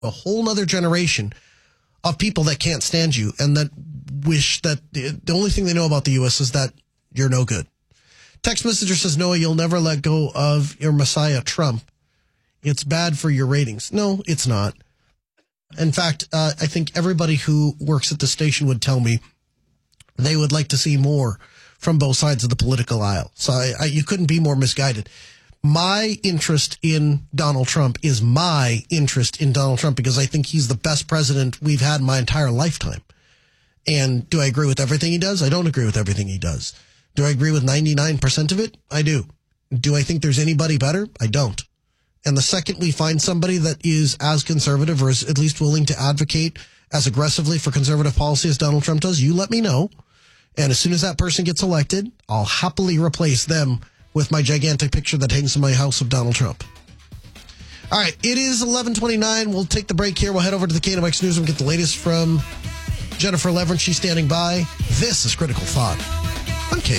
a whole nother generation of people that can't stand you and that wish that the only thing they know about the U.S. is that you're no good. Text messenger says, Noah, you'll never let go of your messiah, Trump. It's bad for your ratings. No, it's not. In fact, I think everybody who works at the station would tell me they would like to see more from both sides of the political aisle. So you couldn't be more misguided. My interest in Donald Trump is my interest in Donald Trump because I think he's the best president we've had in my entire lifetime. And do I agree with everything he does? I don't agree with everything he does. Do I agree with 99% of it? I do. Do I think there's anybody better? I don't. And the second we find somebody that is as conservative or is at least willing to advocate as aggressively for conservative policy as Donald Trump does, you let me know. And as soon as that person gets elected, I'll happily replace them with my gigantic picture that hangs in my house of Donald Trump. All right, it is 11:29. We'll take the break here. We'll head over to the KNOX Newsroom, get the latest from Jennifer Levering. She's standing by. This is Critical Thought on KNOX.